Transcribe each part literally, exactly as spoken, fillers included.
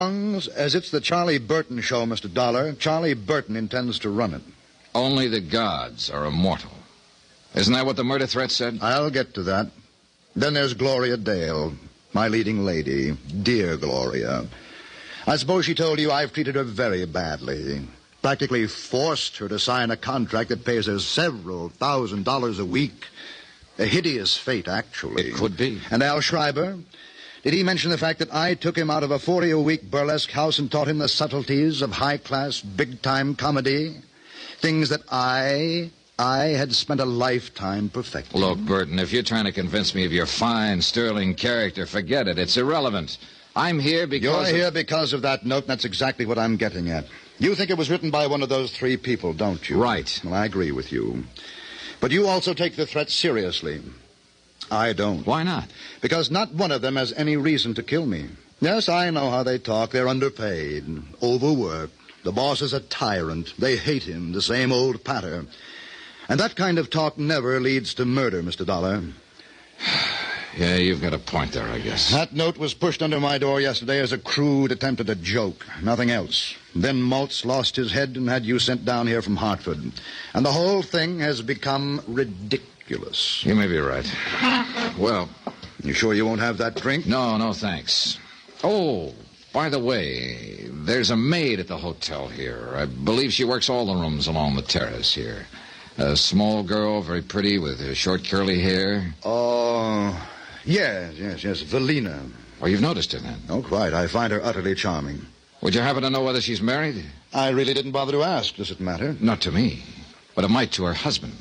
As it's the Charlie Burton show, Mister Dollar, Charlie Burton intends to run it. Only the gods are immortal. Isn't that what the murder threat said? I'll get to that. Then there's Gloria Dale, my leading lady. Dear Gloria. I suppose she told you I've treated her very badly. Practically forced her to sign a contract that pays her several thousand dollars a week. A hideous fate, actually. It could be. And Al Schreiber? Did he mention the fact that I took him out of a forty-a-week burlesque house and taught him the subtleties of high-class, big-time comedy? Things that I, I had spent a lifetime perfecting. Look, Burton, if you're trying to convince me of your fine, sterling character, forget it. It's irrelevant. I'm here because... You're of... here because of that note, and that's exactly what I'm getting at. You think it was written by one of those three people, don't you? Right. Well, I agree with you. But you also take the threat seriously. I don't. Why not? Because not one of them has any reason to kill me. Yes, I know how they talk. They're underpaid, overworked. The boss is a tyrant. They hate him, the same old patter. And that kind of talk never leads to murder, Mister Dollar. Yeah, you've got a point there, I guess. That note was pushed under my door yesterday as a crude attempt at a joke. Nothing else. Then Maltz lost his head and had you sent down here from Hartford. And the whole thing has become ridiculous. You may be right. Well... You sure you won't have that drink? No, no, thanks. Oh, by the way, there's a maid at the hotel here. I believe she works all the rooms along the terrace here. A small girl, very pretty, with uh, short curly hair. Oh, yes, yes, yes, Valina. Oh, you've noticed her then? Oh, quite. I find her utterly charming. Would you happen to know whether she's married? I really didn't bother to ask. Does it matter? Not to me, but it might to her husband.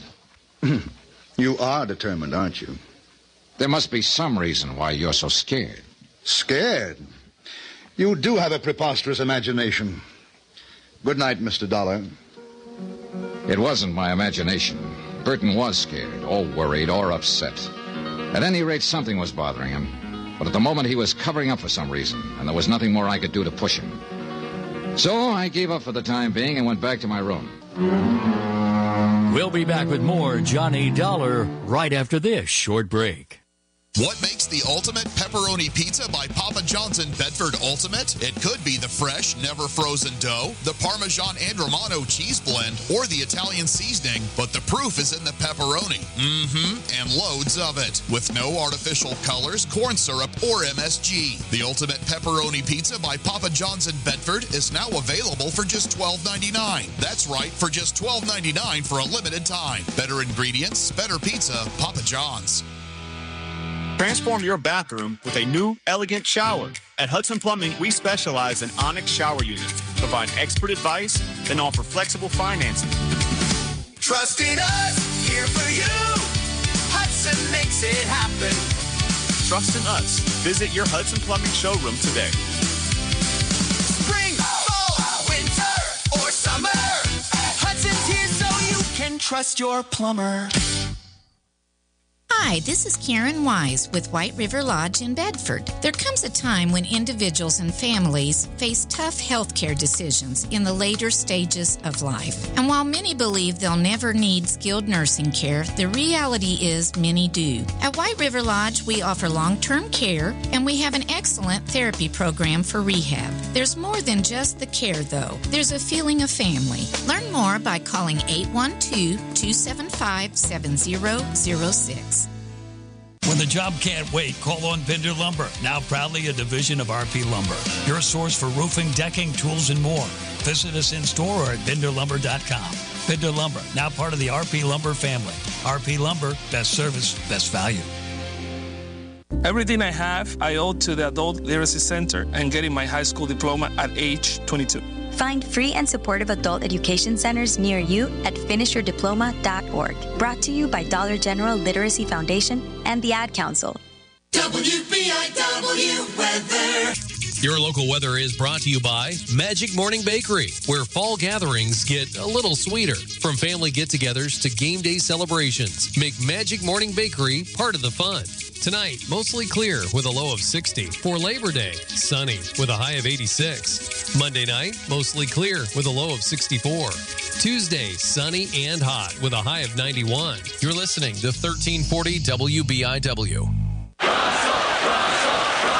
You are determined, aren't you? There must be some reason why you're so scared. Scared? You do have a preposterous imagination. Good night, Mister Dollar. It wasn't my imagination. Burton was scared, or worried, or upset. At any rate, something was bothering him. But at the moment, he was covering up for some reason, and there was nothing more I could do to push him. So I gave up for the time being and went back to my room. We'll be back with more Johnny Dollar right after this short break. What makes the ultimate pepperoni pizza by Papa John's in Bedford ultimate? It could be the fresh, never frozen dough, the Parmesan and Romano cheese blend, or the Italian seasoning, but the proof is in the pepperoni. Mm-hmm, and loads of it. With no artificial colors, corn syrup, or M S G. The ultimate pepperoni pizza by Papa John's in Bedford is now available for just twelve ninety-nine. That's right, for just twelve ninety-nine for a limited time. Better ingredients, better pizza, Papa John's. Transform your bathroom with a new, elegant shower. At Hudson Plumbing, we specialize in Onyx shower units, provide expert advice, and offer flexible financing. Trust in us, here for you. Hudson makes it happen. Trust in us. Visit your Hudson Plumbing showroom today. Spring, fall, winter, or summer. Hudson's here so you can trust your plumber. Hi, this is Karen Wise with White River Lodge in Bedford. There comes a time when individuals and families face tough health care decisions in the later stages of life. And while many believe they'll never need skilled nursing care, the reality is many do. At White River Lodge, we offer long-term care, and we have an excellent therapy program for rehab. There's more than just the care, though. There's a feeling of family. Learn more by calling eight one two, two seven five, seven zero zero six. When the job can't wait, call on Bender Lumber, now proudly a division of R P Lumber. Your source for roofing, decking, tools, and more. Visit us in store or at bender lumber dot com. Bender Lumber, now part of the R P Lumber family. R P Lumber, best service, best value. Everything I have, I owe to the Adult Literacy Center and getting my high school diploma at age twenty-two. Find free and supportive adult education centers near you at finish your diploma dot org. Brought to you by Dollar General Literacy Foundation and the Ad Council. W B I W weather. Your local weather is brought to you by Magic Morning Bakery, where fall gatherings get a little sweeter. From family get-togethers to game day celebrations, make Magic Morning Bakery part of the fun. Tonight, mostly clear with a low of sixty. For Labor Day, sunny with a high of eighty-six. Monday night, mostly clear with a low of sixty-four. Tuesday, sunny and hot with a high of ninety-one. You're listening to thirteen forty W B I W. Russell, Russell, Russell.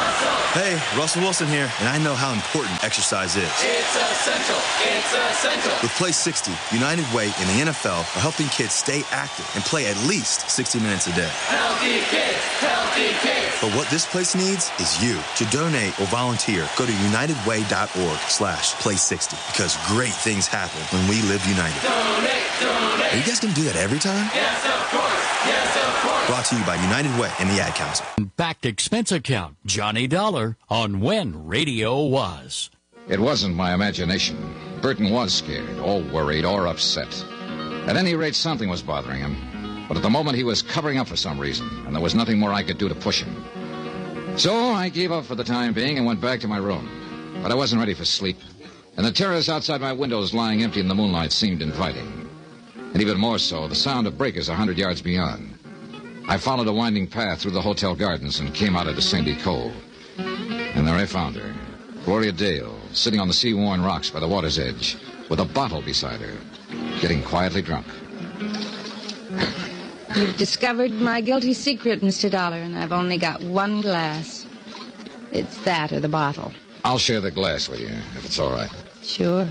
Hey, Russell Wilson here, and I know how important exercise is. It's essential. It's essential. With Play sixty, United Way and the N F L are helping kids stay active and play at least sixty minutes a day. Healthy kids. Healthy kids. But what this place needs is you. To donate or volunteer, go to unitedway.org slash play 60 because great things happen when we live united. Donate, donate. Are you guys going to do that every time? Yes, of course. Yes, of course. Brought to you by United Way and the Ad Council. Backed expense account, Johnny Dollar, on When Radio Was. It wasn't my imagination. Burton was scared, or worried, or upset. At any rate, something was bothering him. But at the moment, he was covering up for some reason, and there was nothing more I could do to push him. So I gave up for the time being and went back to my room. But I wasn't ready for sleep, and the terrace outside my windows lying empty in the moonlight seemed inviting. And even more so, the sound of breakers a hundred yards beyond. I followed a winding path through the hotel gardens and came out into Sandy Cove. And there I found her, Gloria Dale, sitting on the sea-worn rocks by the water's edge, with a bottle beside her, getting quietly drunk. You've discovered my guilty secret, Mister Dollar, and I've only got one glass. It's that or the bottle. I'll share the glass with you, if it's all right. Sure.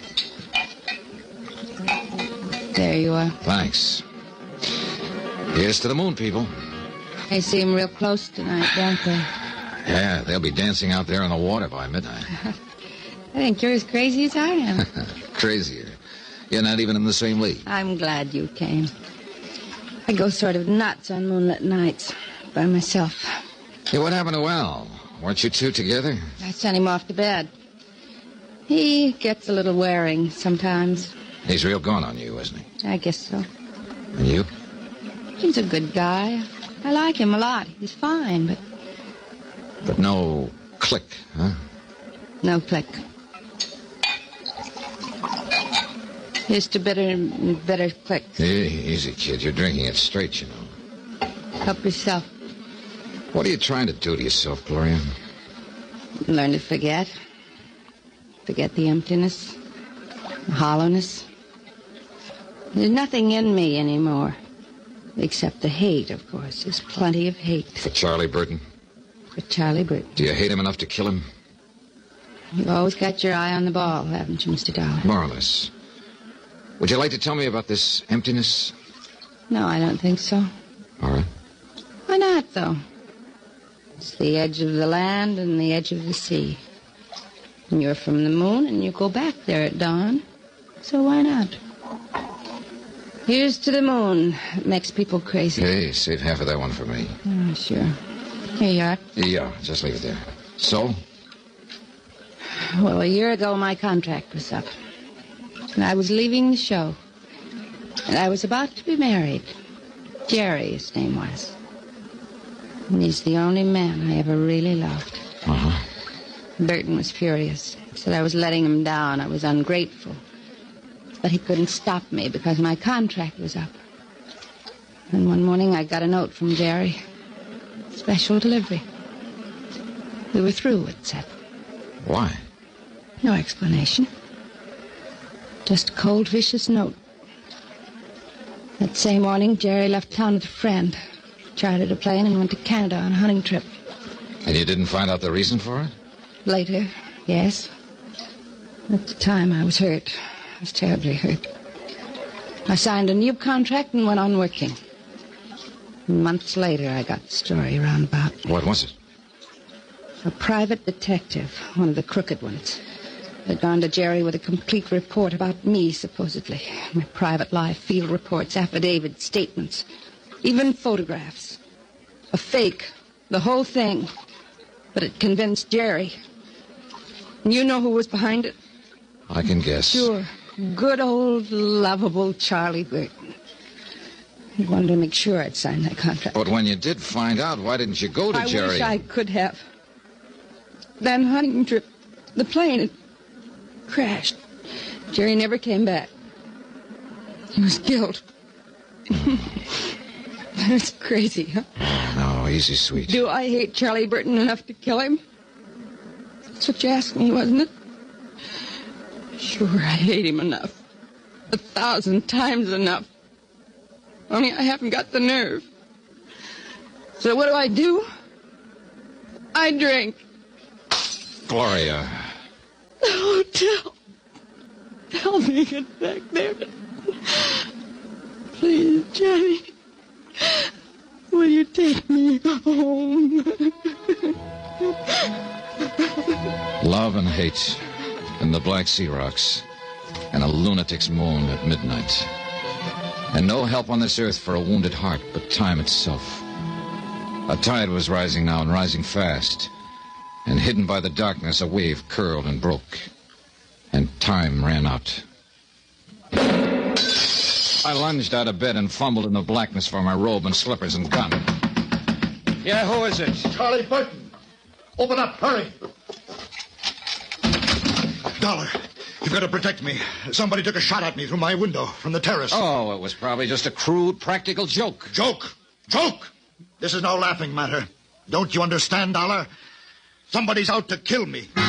There you are. Thanks. Here's to the moon, people. They seem real close tonight, don't they? Yeah, they'll be dancing out there in the water by midnight. I think you're as crazy as I am. Crazier. You're not even in the same league. I'm glad you came. I go sort of nuts on moonlit nights by myself. Hey, what happened to Al? Weren't you two together? I sent him off to bed. He gets a little wearing sometimes. He's real gone on you, isn't he? I guess so. And you? He's a good guy. I like him a lot. He's fine, but... But no click, huh? No click. Here's to better better click. E- easy, kid. You're drinking it straight, you know. Help yourself. What are you trying to do to yourself, Gloria? Learn to forget. Forget the emptiness, the hollowness. There's nothing in me anymore. Except the hate, of course. There's plenty of hate. For Charlie Burton? For Charlie Burton. Do you hate him enough to kill him? You've always got your eye on the ball, haven't you, Mister Dollar? More or less. Would you like to tell me about this emptiness? No, I don't think so. All right. Why not, though? It's the edge of the land and the edge of the sea. And you're from the moon, and you go back there at dawn. So why not? Here's to the moon. It makes people crazy. Hey, save half of that one for me. Oh, sure. Here you are. Yeah, just leave it there. So? Well, a year ago, my contract was up. And I was leaving the show. And I was about to be married. Jerry, his name was. And he's the only man I ever really loved. Uh-huh. Burton was furious. He said I was letting him down. I was ungrateful. But he couldn't stop me because my contract was up. And one morning I got a note from Jerry. Special delivery. We were through, it said. Why? No explanation. Just a cold, vicious note. That same morning, Jerry left town with a friend. Chartered a plane and went to Canada on a hunting trip. And you didn't find out the reason for it? Later, yes. At the time, I was hurt. I was terribly hurt. I signed a new contract and went on working. And months later, I got the story roundabout. What was it? A private detective, one of the crooked ones, had gone to Jerry with a complete report about me, supposedly. My private life, field reports, affidavits, statements, even photographs. A fake, the whole thing. But it convinced Jerry. And you know who was behind it? I can guess. Sure. Good old, lovable Charlie Burton. He wanted to make sure I'd sign that contract. But when you did find out, why didn't you go to I Jerry? I wish I could have. That hunting trip, the plane had crashed. Jerry never came back. He was killed. That's crazy, huh? Oh, no, easy, sweet. Do I hate Charlie Burton enough to kill him? That's what you asked me, wasn't it? Sure, I hate him enough. A thousand times enough. Only I haven't got the nerve. So what do I do? I drink. Gloria. The hotel. Help me get back there. Please, Johnny. Will you take me home? Love and hate in the Black Sea Rocks and a lunatic's moon at midnight. And no help on this earth for a wounded heart but time itself. A tide was rising now and rising fast. And hidden by the darkness, a wave curled and broke. And time ran out. I lunged out of bed and fumbled in the blackness for my robe and slippers and gun. Yeah, who is it? Charlie Burton. Open up, hurry. Dollar, you've got to protect me. Somebody took a shot at me through my window from the terrace. Oh, it was probably just a crude, practical joke. Joke? Joke? This is no laughing matter. Don't you understand, Dollar? Somebody's out to kill me.